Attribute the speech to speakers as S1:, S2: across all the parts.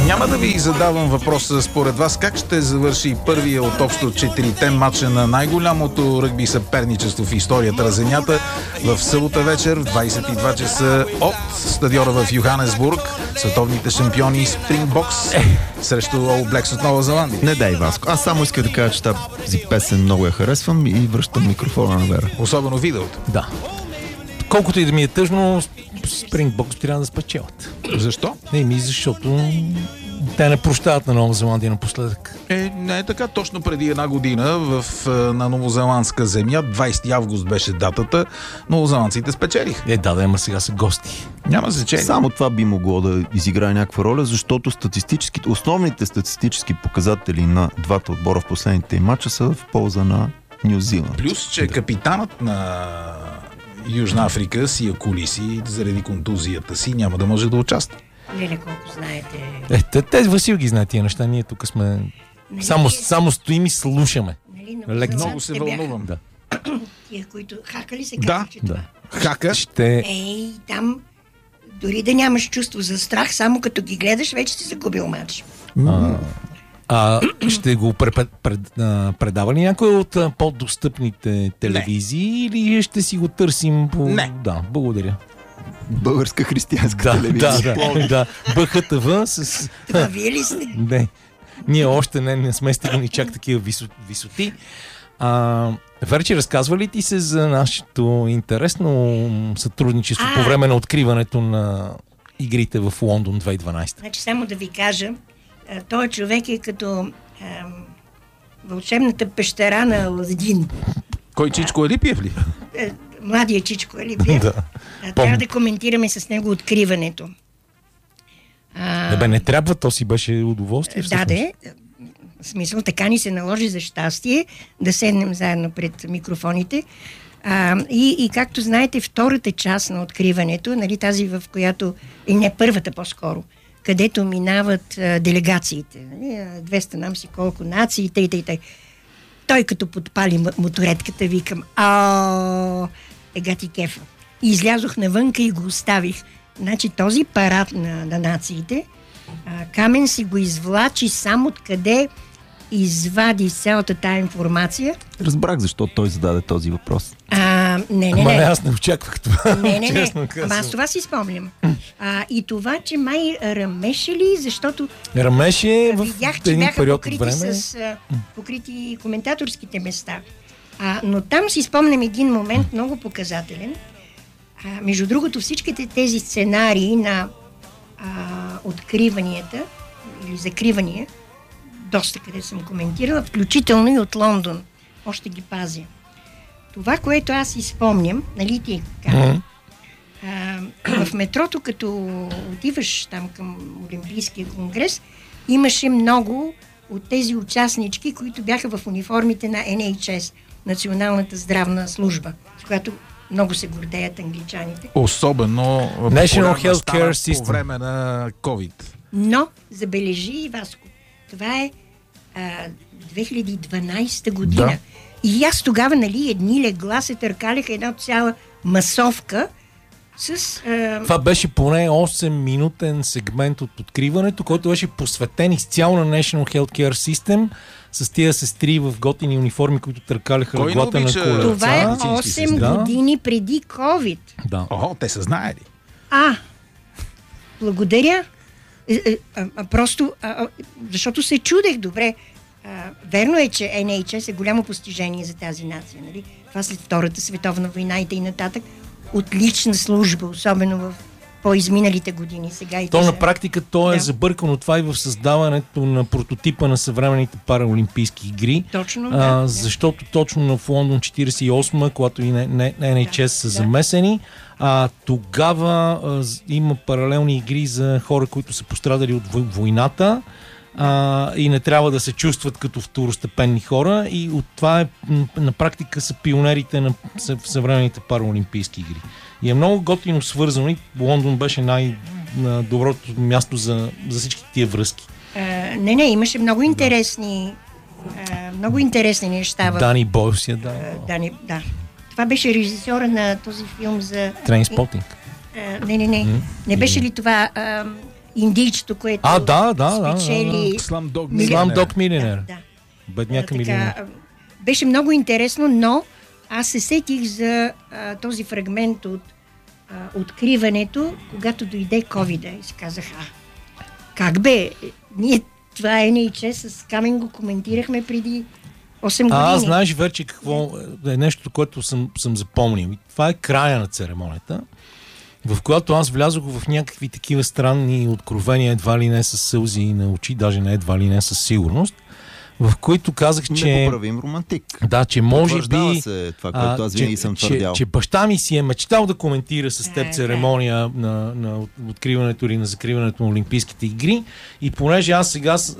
S1: Няма да ви задавам въпроса според вас как ще завърши първия от общо 4-те матча на най-голямото ръгби съперничество в историята на Земята в събота вечер в 22 часа от стадиона в Йоханесбург. Световните шампиони Спрингбокс срещу All Blacks от Нова Зеландия.
S2: Не дай, Васко. Аз само искам да кажа, че тази песен много я харесвам и връщам микрофона на Вера.
S1: Особено видеото.
S3: Да. Колкото и да ми е тъжно, Спрингбокс трябва да спечелят.
S1: Защо?
S3: Защото те не прощават на Нова Зеландия напоследък.
S1: Не е така. Точно преди една година на новозеландска земя, 20 август беше датата, новозеландците спечелиха.
S3: Ама сега са гости.
S1: Няма значение.
S2: Само това би могло да изиграе някаква роля, защото основните статистически показатели на двата отбора в последните им мача са в полза на Ню Зеланд.
S1: Плюс, че капитанът на Южна Африка Сия Колиси, заради контузията си, няма да може да участва.
S4: Леле, колко знаете.
S3: Тези Васил ги знаят тия неща. Ние тук сме... Само стоим и слушаме.
S1: Много се вълнувам.
S3: Да.
S4: Тия, които хака ли се казва, че това?
S1: Хака.
S4: Там дори да нямаш чувство за страх, само като ги гледаш, вече си загубил матч.
S3: Ще го предава ли някой от по-достъпните телевизии или ще си го търсим по...
S1: Не.
S3: Да, благодаря.
S2: Българска християнска телевизия.
S3: Да. БХТВ с...
S4: Това вие ли сте?
S3: Не. Ние още не сме стигнали чак такива висоти. Верче, разказва ли ти се за нашето интересно сътрудничество по време на откриването на игрите в Лондон 2012?
S4: Значи само да ви кажа, той човек е като вълшебната пещера на Аладин.
S1: Кой, Чичко Алипиев ли?
S4: Младия Чичко Алипиев. Трябва да коментираме с него откриването.
S3: Не трябва, то си беше удоволствие.
S4: В смисъл, така ни се наложи за щастие да седнем заедно пред микрофоните. И както знаете, втората част на откриването, нали, тази в която, и не първата по-скоро, където минават делегациите. 200 нам си колко нации, тъй. Той като подпали моторетката, викам, ега ти кефа. И излязох навънка и го оставих. Значи този парад на нациите, Камен си го извлачи сам откъде извади цялата тая информация.
S2: Разбрах защо той зададе този въпрос.
S4: Не.
S3: Аз не очаквах това.
S4: Не. Ама аз това си спомням. И това, че май ръмеше ли, защото
S3: ръмеше в
S4: видях, че
S3: един
S4: бяха
S3: период от време.
S4: покрити коментаторските места. Но там си спомням един момент много показателен. Между другото, всичките тези сценарии на откриванията или закривания, доста къде съм коментирала, включително и от Лондон. Още ги пазя. Това, което аз изпомням, нали ти казвам, в метрото, като отиваш там към Олимпийския конгрес, имаше много от тези участнички, които бяха в униформите на NHS, Националната здравна служба, с която много се гордеят англичаните.
S1: Особено
S3: National Healthcare System
S1: по време на COVID.
S4: Но, забележи, Васко, това е 2012 година.
S1: Да.
S4: И аз тогава, нали, едни легла се търкаляха една цяла масовка с...
S3: Това беше поне 8-минутен сегмент от откриването, който беше посветен изцяло на National Healthcare System с тия сестри в готини униформи, които търкаляха леглата на колеца.
S4: Това е 8 години преди COVID.
S3: Да.
S1: Те са знаели.
S4: Благодаря. Просто, защото се чудех добре. Верно е, че NHS е голямо постижение за тази нация. Нали? Това след Втората световна война и нататък. Отлична служба, особено в по-изминалите години. Сега и
S3: на практика то е забъркано това и в създаването на прототипа на съвременните параолимпийски игри.
S4: Точно,
S3: защото точно в Лондон 48, когато и NHS са замесени, тогава има паралелни игри за хора, които са пострадали от войната и не трябва да се чувстват като второстепенни хора, и от това на практика са пионерите на съвременните параолимпийски игри. И е много готино свързано и Лондон беше най-доброто място за всички тия връзки.
S4: Имаше много интересни неща.
S3: Дани Бойл си
S4: да. Това беше режисьора на този филм за...
S3: Трейнспотинг.
S4: Не беше ли това индийчето, което спечели...
S3: Слам-дог милионер.
S4: Да.
S3: Бедняка милионер.
S4: Беше много интересно, но аз се сетих за този фрагмент от откриването, когато дойде COVID-а и си казах, как бе, ние това NHS с Камен го коментирахме преди 8 години.
S3: Аз знаеш вече какво е нещо, което съм запомнил. Това е края на церемонията, в която аз влязох в някакви такива странни откровения, едва ли не с сълзи на очи, даже не едва ли не със сигурност, в които казах, че...
S2: Непоправим романтик.
S3: Да, че може би...
S2: се това, което аз винаги съм твърдял.
S3: Че баща ми си е мечтал да коментира с теб церемония на откриването или на закриването на Олимпийските игри, и понеже аз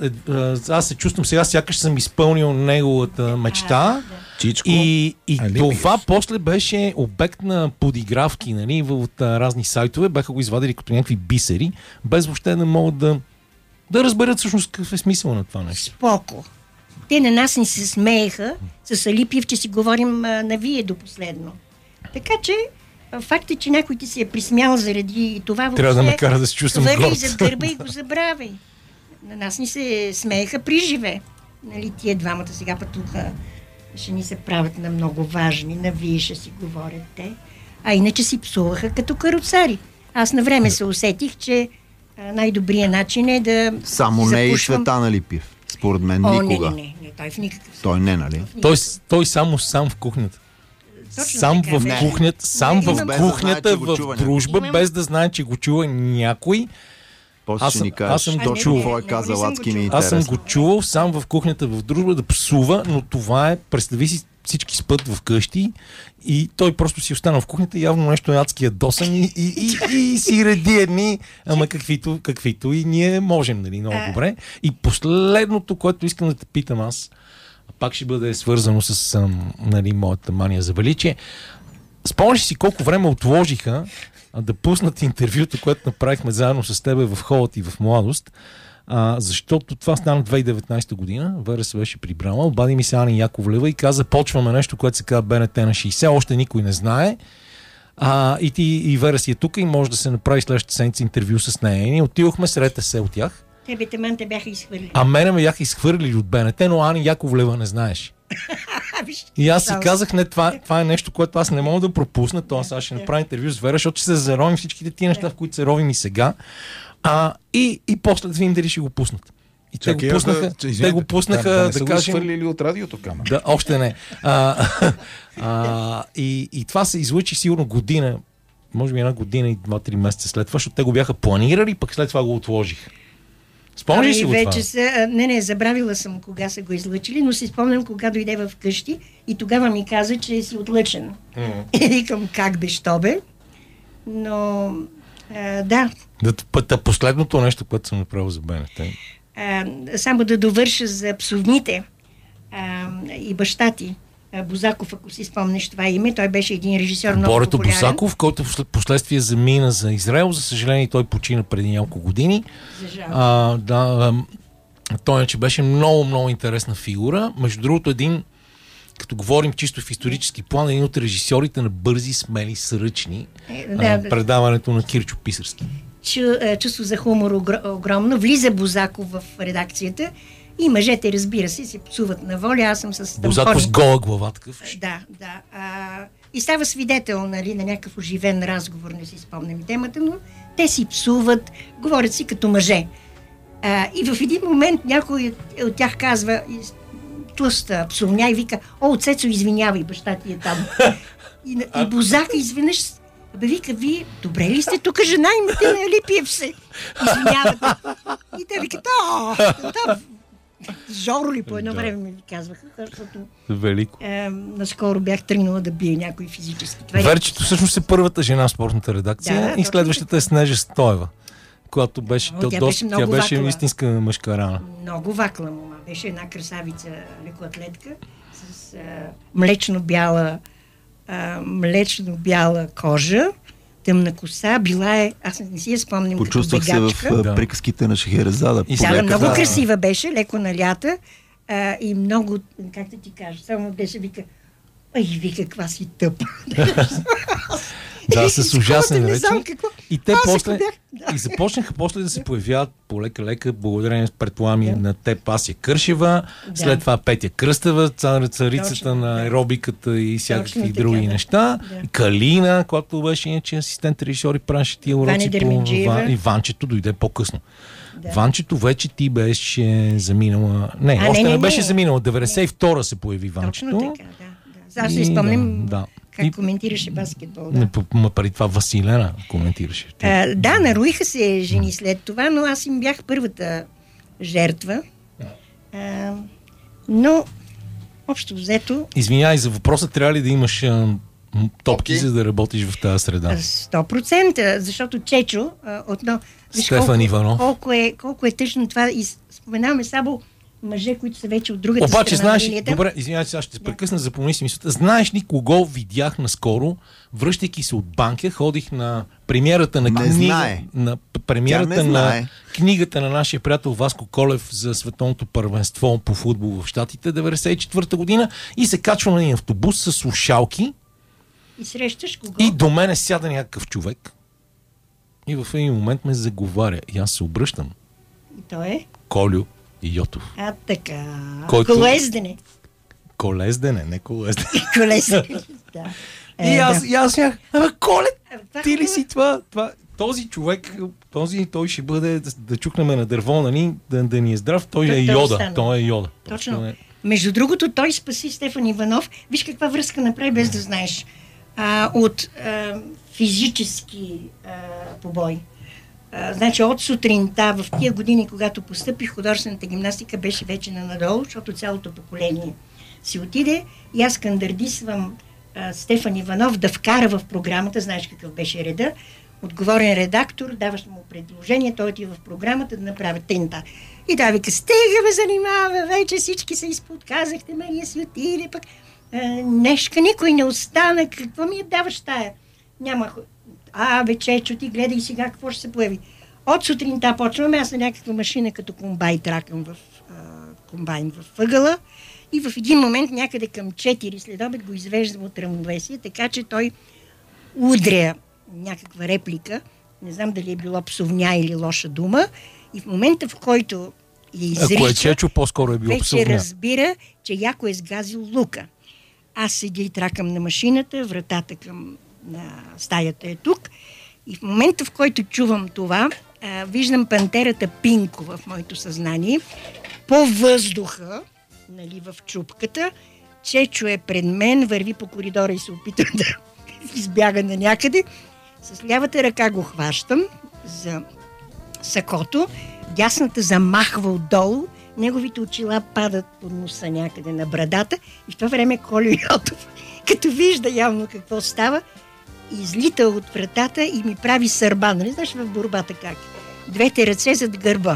S3: се чувствам сега, сякаш съм изпълнил неговата мечта.
S1: Чичко.
S3: И това после беше обект на подигравки, нали, от разни сайтове. Бяха го извадили като някакви бисери, без въобще да могат да разберат всъщност какъв е смисъл на това нещо.
S4: Споко. Те на нас ни се смееха с Алипиев, че си говорим на вие до последно. Така че факт е, че някой ти се е присмял заради това въобще.
S3: Трябва да ме кара да се чувствам горд.
S4: Хвърли зад гърба и го забравяй. На нас ни се смееха при живе. Нали, тия двамата сега пътуха ще ни се правят на много важни, на вие ще си говорят те. А иначе си псуваха като каруцари. Аз на време се усетих, че най-добрият начин е да
S2: само не и Цветан Алипиев. Според мен никога.
S4: Не, той в никакъв случай.
S2: Той не, нали?
S3: Той само в кухнята.
S4: Точно
S3: сам
S4: така,
S3: в кухнята, сам в кухнята, в дружба, без да знае, че го чува някой.
S2: После ще ни кажеш точно какво е казал, адски ми е интересно.
S3: Аз съм го чувал сам в кухнята в дружба да псува, но това е, представи си, всички спът в къщи и той просто си остана в кухнята, явно нещо е адски ядосан и си реди едни, ама каквито и ние можем, нали, много добре. И последното, което искам да те питам аз, пак ще бъде свързано с нали, моята мания за величие. Спомняш си колко време отложиха да пуснат интервюто, което направихме заедно с тебе в Холът и в Младост, защото това стана 2019 година, Вера се беше прибрала, обади ми се Ани Яковлева и каза, почваме нещо, което се казва БНТ на 60, още никой не знае, и Вера си е тук и може да се направи следващата седмица интервю с нея. И ние отидохме, сред се от тях.
S4: Те бяха изхвърлили.
S3: А мене ме бяха изхвърлили от БНТ, но Ани Яковлева не знаеш. И аз си казах, не, това е нещо, което аз не мога да пропусна. Аз ще направя интервю с Вера, защото ще се заровим всичките тия неща, в които се ровим и сега. И после да видим дали ще го пуснат. И те го пуснаха,
S1: да кажем... Да свърлили от радиото камера.
S3: Да, още не. И това се излъчи сигурно година, може би една година и 2-3 месеца след това, защото те го бяха планирали, пък след това го отложих. Спомниш си го това?
S4: Не, забравила съм кога са го излъчили, но си спомням кога дойде в къщи и тогава ми каза, че си отлъчен. И викам, как бе, що бе? Но, да.
S3: Последното нещо, което съм направил за БНТ.
S4: Само да довърша за псовните и баща ти. Бозаков, ако си спомнеш това име, той беше един режисьор много
S3: Борето
S4: популярен.
S3: Бозаков, който последствие замина за Израел, за съжаление той почина преди няколко години. Той че беше много интересна фигура. Между другото, като говорим чисто в исторически план, един от режисьорите на Бързи, смели, сръчни, предаването на Кирчо Писарски.
S4: Чувство за хумор огромно. Влиза Бозаков в редакцията и мъжете, разбира се, се псуват на воля. Аз съм с
S3: Бозаков с гола глава такъв.
S4: Да. И става свидетел, нали, на някакъв оживен разговор, не си спомням темата, но те си псуват, говорят си като мъже. И в един момент някой от тях казва, тлъста псовня и вика, Цецо, извинявай, баща ти е там. И Бозака изведнъж вика, вие добре ли сте тук, жена имате на Алипиев се? Извинявате. И те викат, Жоро ли по едно време ми казваха, защото
S3: велико.
S4: Наскоро бях тръгнала да бия някой физически.
S3: Верчето всъщност е първата жена в спортната редакция и следващата е Снежа Стоева, която беше, тя беше истинска мъжка рана.
S4: Много вакла мома. Беше една красавица лекоатлетка с млечно-бяла кожа, тъмна коса, била е, аз не си я спомням,
S2: почувствах
S4: като бегачка.
S2: се в приказките на Шехерезада.
S4: Много красива беше, леко налята и много, как да ти кажа, само беше вика, вика, каква си тъпа.
S3: Да, с ужасни
S4: Не
S3: речи.
S4: знам какво.
S3: И те
S4: Аз
S3: после
S4: ако бях-
S3: и започнаха после да се появяват полека-лека, благодарение, предполагам, и на те Пася Кършева, след това Петя Кръстева, царицата
S4: Точно,
S3: на
S4: да.
S3: аеробиката и всякакви
S4: Точно така,
S3: други
S4: да.
S3: неща.
S4: Да.
S3: И Калина, която беше иначе асистент режисьор и правеше тия
S4: Ваня
S3: уроци
S4: Дерменджиева.
S3: И Ванчето дойде по-късно.
S4: Да.
S3: Ванчето вече ти беше заминала. Не, още не беше заминала. 92-а се появи Ванчето.
S4: Точно така, да. Аз си спомням
S3: да.
S4: как
S3: И-
S4: коментираше баскетбол.
S3: Не,
S4: Да.
S3: ма преди това Василена коментираше.
S4: Да, нароиха се жени след това, но аз им бях първата жертва. Но, общо взето,
S3: Извинявай за въпроса, трябва ли да имаш топки,
S2: Топки?
S3: за да работиш в тази среда?
S4: 100%, защото Чечо, отново... виж
S3: Стефан Иванов.
S4: Колко е тъжно това и споменаваме само мъже, които са вече от другата
S3: Обаче,
S4: страна
S3: знаеш,
S4: на линията.
S3: добре, извинявай, сега ще те прекъсна, запомни си мисълта. Знаеш ли кого видях наскоро, връщайки се от банка, ходих на премиерата на
S2: Не
S3: книга,
S2: знае.
S3: на
S2: Тя
S3: премиерата
S2: не
S3: на
S2: знае.
S3: книгата на нашия приятел Васко Колев за световното първенство по футбол в Щатите 94-та година и се качвам на един автобус с слушалки
S4: И срещаш кого?
S3: и до мене сяда някакъв човек и в един момент ме заговаря и аз се обръщам.
S4: И той е?
S3: Колю Йотов.
S4: Така.
S3: Който-
S4: Колездене.
S3: Колездене, не колездене.
S4: Колездене, да.
S3: И аз бях, Колет,
S4: Това
S3: ти ли
S4: хубаво.
S3: си това? Този човек, той ще бъде, да чукнем на дърво, нали, да ни е здрав, той
S4: Той
S3: е Йода.
S4: остана.
S3: Той е Йода.
S4: Точно.
S3: Той е-
S4: Между другото, той спаси Стефан Иванов. Виж каква връзка направи, без да знаеш. От физически побой. Значи от сутринта, в тия години, когато постъпи художествената гимнастика, беше вече на надолу, защото цялото поколение си отиде. И аз кандардисвам Стефан Иванов да вкара в програмата, знаеш какъв беше реда, отговорен редактор, даваш му предложение, той отива в програмата да направи тента. И да вика, стига ме занимава, вече всички се изподказахте, Мария си отиде, пък днешка никой не остана, какво ми я даваш тая? Няма. Бе, Чечо, ти гледай сега какво ще се появи. От сутринта почваме, аз на някаква машина като комбай тракам в комбайн в ъгъла и в един момент някъде към 4 след обед го извеждам от равновесие, така че той удря някаква реплика, не знам дали е било псовня или лоша дума, и в момента, в който я изрича,
S3: Ако е Чечо, по-скоро е било
S4: вече
S3: псовня.
S4: разбира, че яко е сгазил лука. Аз седя и тракам на машината, вратата към на стаята е тук. И в момента, в който чувам това, виждам пантерата Пинко в моето съзнание. По въздуха, нали, в чупката, Чечо е пред мен, върви по коридора и се опитва да избяга на някъде. С лявата ръка го хващам за сакото, дясната замахва отдолу, неговите очила падат под носа някъде на брадата и в това време Колю Йотов, като вижда явно какво става, излита от вратата и ми прави сърба. Нали знаеш в борбата как? Двете ръце зад гърба.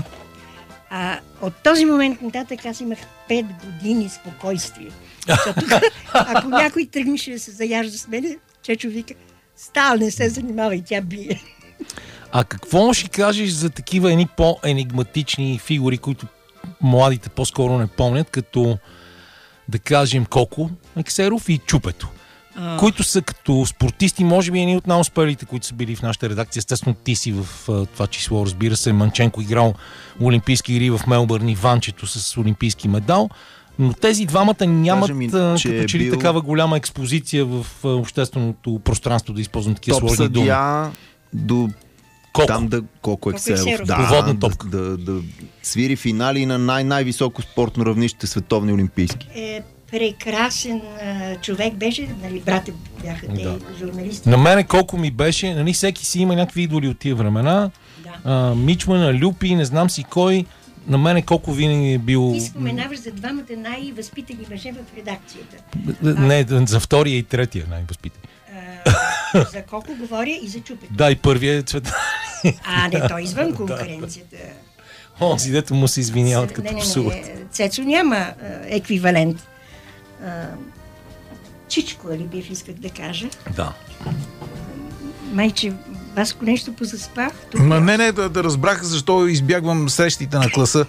S4: От този момент нататък аз имах 5 години спокойствие. Защото, ако някой тръгнеше да се заяжда с мене, Чечо вика, стал, не се занимава и тя бие.
S3: А какво ще кажеш за такива едни по-енигматични фигури, които младите по-скоро не помнят, като да кажем Коко Ексеров и Чупето, които са като спортисти, може би едни от най-успелите, които са били в нашата редакция. Естествено, ти си в това число, разбира се. Манченко играл олимпийски игри в Мелбърн и Ванчето с олимпийски медал. Но тези двамата нямат като че ли такава голяма експозиция в общественото пространство, да използвам такива
S2: топ
S3: сложни думи.
S2: съдия до
S3: Колко?
S2: там Колко Ексеров.
S3: Проводна топка.
S2: Да свири финали на най-високо спортно равнище световни олимпийски.
S4: Прекрасен човек беше, нали, брате бяха те журналисти.
S3: На мене колко ми беше, нали, всеки си има някакви идоли от тия времена. Да. Мичмана, Люпи, не знам си кой. На мене колко винаги е бил...
S4: Ти споменаваш за двамата най-възпитани мъже в редакцията.
S3: Не, за втория и третия най-възпитани.
S4: За колко говоря и за Чупето.
S3: Да, и първия е Цветан.
S4: Не, той извън конкуренцията.
S3: Онзи, дето му се извиняват като псуват.
S4: Цецо няма еквивалент. Чичко, Алибиев исках да кажа.
S3: Да.
S4: Майче, Васко нещо позаспах.
S1: Не, да разбрах защо избягвам срещите на класа.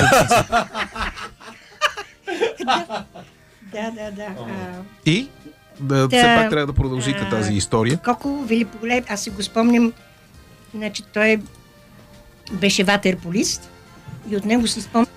S4: Да.
S1: И? все пак трябва да продължите тази история.
S4: Коко великолепен, аз си го спомням, значи той беше ватерполист и от него си спомням